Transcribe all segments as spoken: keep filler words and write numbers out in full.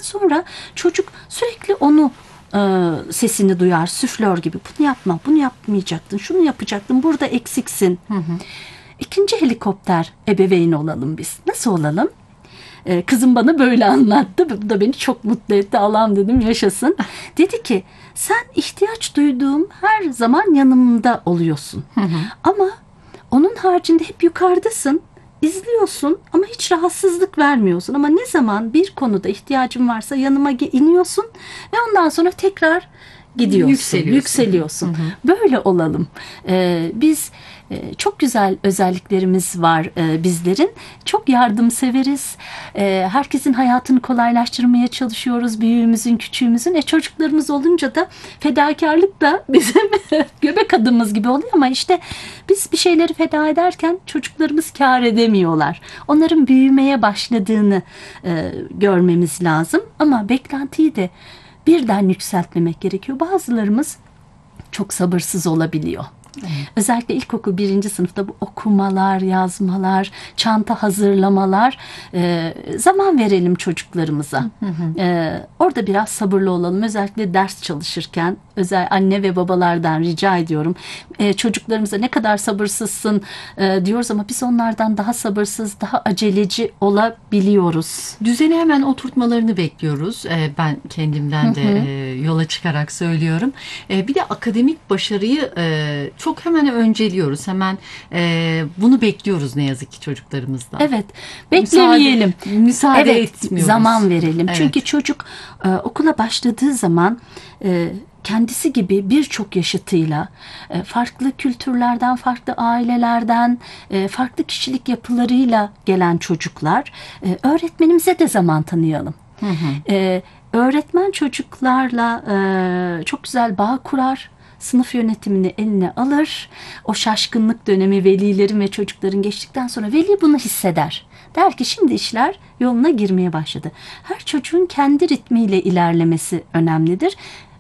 sonra çocuk sürekli onu e, sesini duyar, süflör gibi. Bunu yapma, bunu yapmayacaktın, şunu yapacaktın, burada eksiksin. Hı hı. İkinci helikopter ebeveyn olalım biz. Nasıl olalım? Ee, kızım bana böyle anlattı. Bu da beni çok mutlu etti. Allah'ım dedim, yaşasın. Dedi ki sen ihtiyaç duyduğum her zaman yanımda oluyorsun. Hı hı. Ama onun haricinde hep yukarıdasın. İzliyorsun ama hiç rahatsızlık vermiyorsun. Ama ne zaman bir konuda ihtiyacın varsa yanıma iniyorsun ve ondan sonra tekrar gidiyorsun, yükseliyorsun. yükseliyorsun. Hı hı. Böyle olalım. Ee, biz e, çok güzel özelliklerimiz var e, bizlerin. Çok yardımseveriz. E, herkesin hayatını kolaylaştırmaya çalışıyoruz. Büyüğümüzün, küçüğümüzün. E, çocuklarımız olunca da fedakarlık da bizim göbek adımız gibi oluyor ama işte biz bir şeyleri feda ederken çocuklarımız kâr edemiyorlar. Onların büyümeye başladığını e, görmemiz lazım. Ama beklentiyi de birden yükseltmemek gerekiyor. Bazılarımız çok sabırsız olabiliyor. Evet. Özellikle ilkokul birinci sınıfta bu okumalar, yazmalar, çanta hazırlamalar, e, zaman verelim çocuklarımıza. Hı hı. E, orada biraz sabırlı olalım. Özellikle ders çalışırken özel anne ve babalardan rica ediyorum. E, çocuklarımıza ne kadar sabırsızsın e, diyoruz ama biz onlardan daha sabırsız, daha aceleci olabiliyoruz. Düzeni hemen oturtmalarını bekliyoruz. E, ben kendimden de hı hı. E, yola çıkarak söylüyorum. E, bir de akademik başarıyı e, çok hemen önceliyoruz. Hemen e, bunu bekliyoruz ne yazık ki çocuklarımızdan. Evet. Beklemeyelim. Müsaade, müsaade evet, etmiyoruz. Zaman verelim. Evet. Çünkü çocuk e, okula başladığı zaman e, kendisi gibi birçok yaşıtıyla e, farklı kültürlerden, farklı ailelerden, e, farklı kişilik yapılarıyla gelen çocuklar. E, öğretmenimize de zaman tanıyalım. Hı hı. E, öğretmen çocuklarla e, çok güzel bağ kurar. Sınıf yönetimini eline alır. O şaşkınlık dönemi velilerin ve çocukların geçtikten sonra veli bunu hisseder. Der ki şimdi işler yoluna girmeye başladı. Her çocuğun kendi ritmiyle ilerlemesi önemlidir.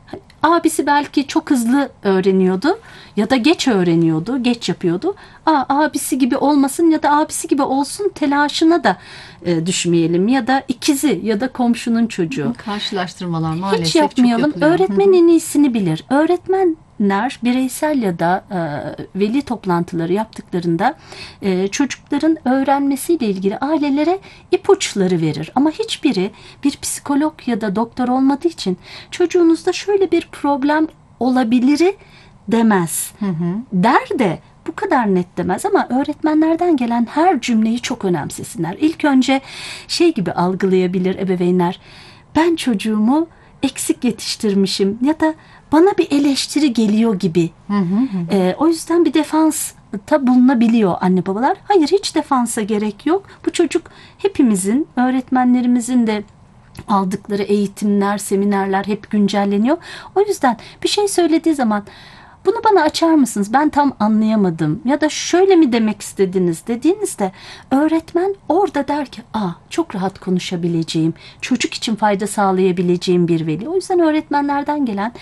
Abisi belki çok hızlı öğreniyordu ya da geç öğreniyordu, geç yapıyordu. Aa, abisi gibi olmasın ya da abisi gibi olsun telaşına da e, düşmeyelim ya da ikizi ya da komşunun çocuğu. Karşılaştırmalar maalesef hiç yapmayalım. çok yapılıyor. Öğretmen en iyisini bilir. Öğretmenler bireysel ya da e, veli toplantıları yaptıklarında e, çocukların öğrenmesiyle ilgili ailelere ipuçları verir. Ama hiçbiri bir psikolog ya da doktor olmadığı için çocuğunuzda şöyle bir problem olabiliri demez. Hı hı. Der de bu kadar net demez ama öğretmenlerden gelen her cümleyi çok önemsesinler. İlk önce şey gibi algılayabilir ebeveynler. Ben çocuğumu eksik yetiştirmişim ya da bana bir eleştiri geliyor gibi. Hı hı hı. Ee, o yüzden bir defansta bulunabiliyor anne babalar. Hayır, hiç defansa gerek yok. Bu çocuk hepimizin, öğretmenlerimizin de aldıkları eğitimler, seminerler hep güncelleniyor. O yüzden bir şey söylediği zaman bunu bana açar mısınız? Ben tam anlayamadım. Ya da şöyle mi demek istediniz dediğinizde öğretmen orada der ki aa, çok rahat konuşabileceğim, çocuk için fayda sağlayabileceğim bir veli. O yüzden öğretmenlerden gelen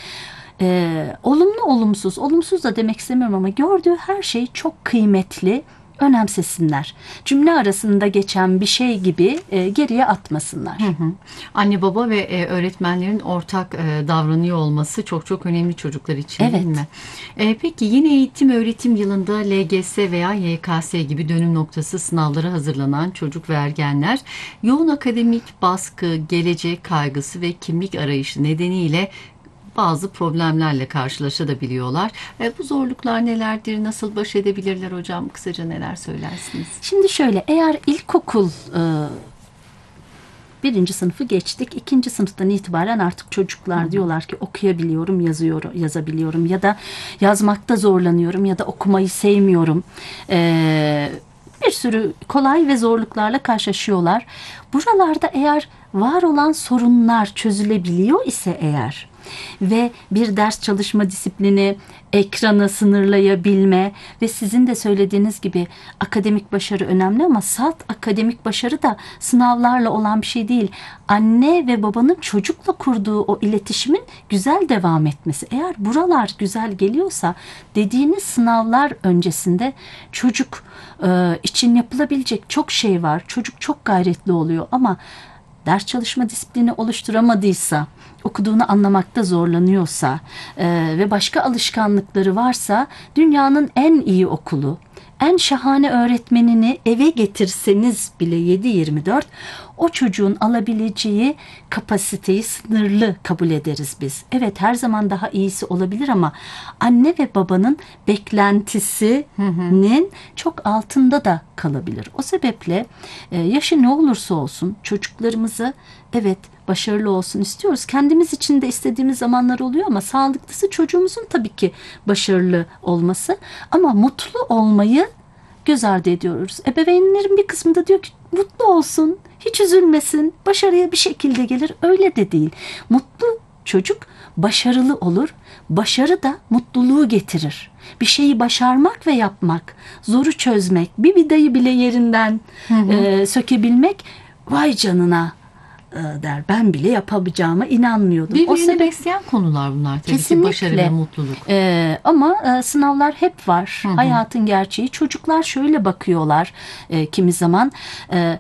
e, olumlu olumsuz, olumsuz da demek istemiyorum ama gördüğü her şey çok kıymetli. Önemsesinler. Cümle arasında geçen bir şey gibi e, geriye atmasınlar. Hı hı. Anne baba ve e, öğretmenlerin ortak e, davranıyor olması çok çok önemli çocuklar için, evet. Değil mi? E, peki yeni eğitim öğretim yılında L G S veya Y K S gibi dönüm noktası sınavlara hazırlanan çocuk ve ergenler yoğun akademik baskı, gelecek kaygısı ve kimlik arayışı nedeniyle bazı problemlerle karşılaşabiliyorlar. E, bu zorluklar nelerdir? Nasıl baş edebilirler hocam? Kısaca neler söylersiniz? Şimdi şöyle, eğer ilkokul e, birinci sınıfı geçtik, ikinci sınıftan itibaren artık çocuklar Hı-hı. diyorlar ki okuyabiliyorum, yazıyorum, yazabiliyorum ya da yazmakta zorlanıyorum ya da okumayı sevmiyorum. E, bir sürü kolay ve zorluklarla karşılaşıyorlar. Buralarda eğer var olan sorunlar çözülebiliyor ise eğer ve bir ders çalışma disiplini, ekranı sınırlayabilme ve sizin de söylediğiniz gibi akademik başarı önemli ama salt akademik başarı da sınavlarla olan bir şey değil. Anne ve babanın çocukla kurduğu o iletişimin güzel devam etmesi. Eğer buralar güzel geliyorsa dediğiniz sınavlar öncesinde çocuk e, için yapılabilecek çok şey var. Çocuk çok gayretli oluyor ama ders çalışma disiplini oluşturamadıysa, okuduğunu anlamakta zorlanıyorsa e, ve başka alışkanlıkları varsa dünyanın en iyi okulu, en şahane öğretmenini eve getirseniz bile yedi yirmi dört o çocuğun alabileceği kapasiteyi sınırlı kabul ederiz biz. Evet, her zaman daha iyisi olabilir ama anne ve babanın beklentisinin çok altında da kalabilir. O sebeple e, yaşı ne olursa olsun çocuklarımızı evet başarılı olsun istiyoruz. Kendimiz için de istediğimiz zamanlar oluyor ama sağlıklısı çocuğumuzun tabii ki başarılı olması, ama mutlu olmayı göz ardı ediyoruz. Ebeveynlerin bir kısmı da diyor ki mutlu olsun, hiç üzülmesin, başarıya bir şekilde gelir. Öyle de değil. Mutlu çocuk başarılı olur. Başarı da mutluluğu getirir. Bir şeyi başarmak ve yapmak, zoru çözmek, bir vidayı bile yerinden hı hı. E, sökebilmek, vay canına der. Ben bile yapabileceğime inanmıyordum. Birbirini o sebep besleyen konular bunlar tabii kesinlikle. ki, başarı ve mutluluk. Ee, ama e, sınavlar hep var. Hı hı. Hayatın gerçeği. Çocuklar şöyle bakıyorlar e, kimi zaman. E,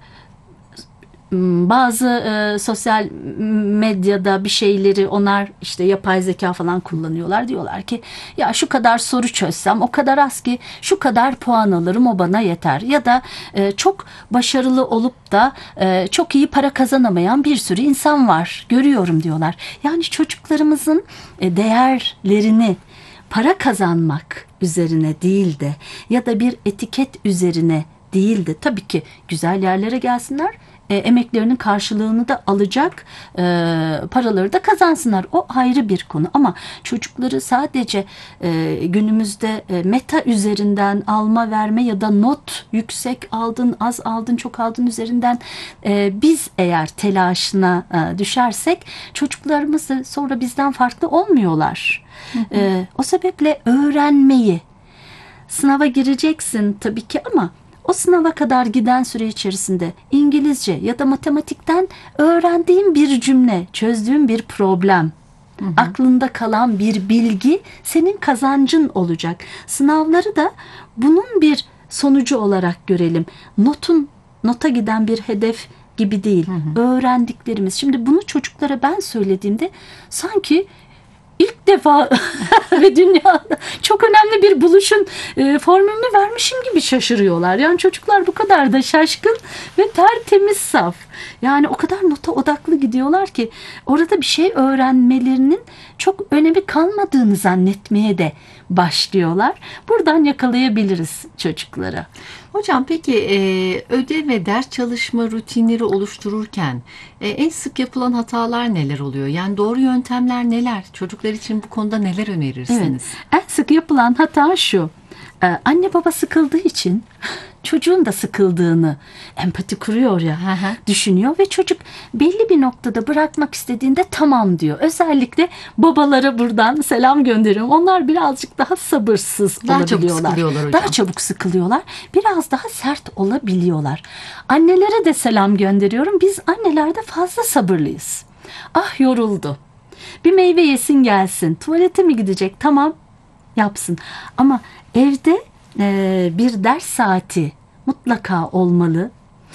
Bazı e, sosyal medyada bir şeyleri onlar işte yapay zeka falan kullanıyorlar. Diyorlar ki ya şu kadar soru çözsem o kadar az ki şu kadar puan alırım, o bana yeter. Ya da e, çok başarılı olup da e, çok iyi para kazanamayan bir sürü insan var, görüyorum diyorlar. Yani çocuklarımızın e, değerlerini para kazanmak üzerine değil de ya da bir etiket üzerine değil de, tabii ki güzel yerlere gelsinler, E, emeklerinin karşılığını da alacak, e, paraları da kazansınlar. O ayrı bir konu. Ama çocukları sadece e, günümüzde e, meta üzerinden alma verme ya da not, yüksek aldın, az aldın, çok aldın üzerinden e, biz eğer telaşına e, düşersek çocuklarımız da sonra bizden farklı olmuyorlar. Hı hı. E, o sebeple öğrenmeyi, sınava gireceksin tabii ki ama o sınava kadar giden süre içerisinde İngilizce ya da matematikten öğrendiğin bir cümle, çözdüğün bir problem, hı hı. aklında kalan bir bilgi senin kazancın olacak. Sınavları da bunun bir sonucu olarak görelim. Notun, nota giden bir hedef gibi değil. Hı hı. Öğrendiklerimiz. Şimdi bunu çocuklara ben söylediğimde sanki İlk defa ve dünyada çok önemli bir buluşun e, formülünü vermişim gibi şaşırıyorlar. Yani çocuklar bu kadar da şaşkın ve tertemiz saf. Yani o kadar nota odaklı gidiyorlar ki orada bir şey öğrenmelerinin çok önemi kalmadığını zannetmeye de başlıyorlar. Buradan yakalayabiliriz çocuklara. Hocam peki e, ödev ve ders çalışma rutinleri oluştururken e, en sık yapılan hatalar neler oluyor? Yani doğru yöntemler neler? Çocuklar için bu konuda neler önerirsiniz? Evet, en sık yapılan hata şu. Ee, anne baba sıkıldığı için çocuğun da sıkıldığını empati kuruyor ya, hı hı. düşünüyor ve çocuk belli bir noktada bırakmak istediğinde tamam diyor. Özellikle babalara buradan selam gönderiyorum. Onlar birazcık daha sabırsız daha olabiliyorlar. Çabuk sıkılıyorlar hocam. Daha çabuk sıkılıyorlar. Biraz daha sert olabiliyorlar. Annelere de selam gönderiyorum. Biz annelerde fazla sabırlıyız. Ah yoruldu. Bir meyve yesin gelsin. Tuvalete mi gidecek? Tamam, yapsın. Ama evde e, bir ders saati mutlaka olmalı.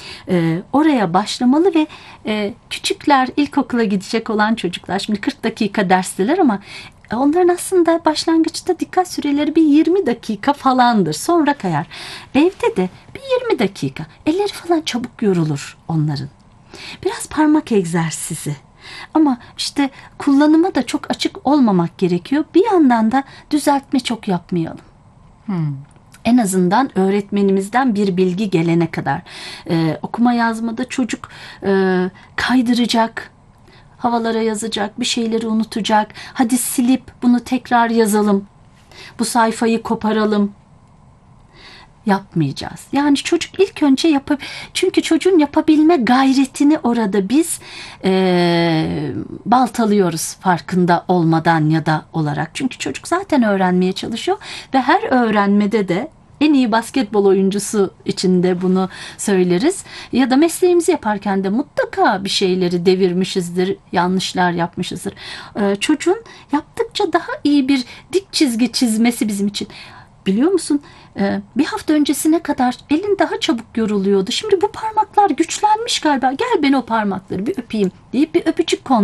E, oraya başlamalı ve e, küçükler, ilkokula gidecek olan çocuklar şimdi kırk dakika dersler ama onların aslında başlangıçta dikkat süreleri bir yirmi dakika falandır. Sonra kayar. Evde de bir yirmi dakika. Elleri falan çabuk yorulur onların. Biraz parmak egzersizi. Ama işte kullanıma da çok açık olmamak gerekiyor. Bir yandan da düzeltme çok yapmayalım. Hmm. En azından öğretmenimizden bir bilgi gelene kadar. Ee, okuma yazmada çocuk e, kaydıracak, havalara yazacak, bir şeyleri unutacak. Hadi silip bunu tekrar yazalım. Bu sayfayı koparalım. Yapmayacağız. Yani çocuk ilk önce yapıp, çünkü çocuğun yapabilme gayretini orada biz e, baltalıyoruz farkında olmadan ya da olarak. Çünkü çocuk zaten öğrenmeye çalışıyor ve her öğrenmede de en iyi basketbol oyuncusu için de bunu söyleriz. Ya da mesleğimizi yaparken de mutlaka bir şeyleri devirmişizdir, yanlışlar yapmışızdır. E, çocuğun yaptıkça daha iyi bir dik çizgi çizmesi bizim için. Biliyor musun? Ee, bir hafta öncesine kadar elin daha çabuk yoruluyordu. Şimdi bu parmaklar güçlenmiş galiba. Gel ben o parmakları bir öpeyim deyip bir öpücük kondu.